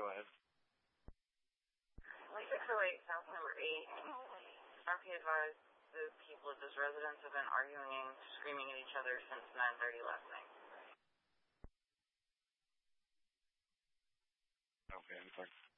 go ahead. Like 608 South number 8. RP advised the people at this residence have been arguing and screaming at each other since 9:30 last night. Okay, I'm sorry.